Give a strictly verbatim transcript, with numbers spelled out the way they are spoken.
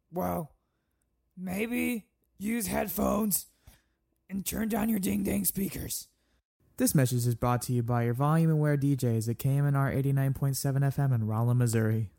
well, maybe use headphones and turn down your ding-dang speakers. This message is brought to you by your volume-aware D Js at K M N R eighty-nine point seven F M in Rolla, Missouri.